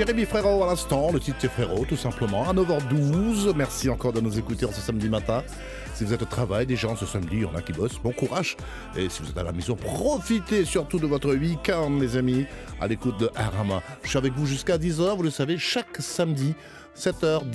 Jérémy Frérot à l'instant, le titre c'est Frérot tout simplement, à 9h12. Merci encore de nous écouter en ce samedi matin. Si vous êtes au travail, des gens ce samedi, il y en a qui bossent, bon courage. Et si vous êtes à la maison, profitez surtout de votre week-end les amis, à l'écoute de Arama. Je suis avec vous jusqu'à 10h, vous le savez, chaque samedi, 7h,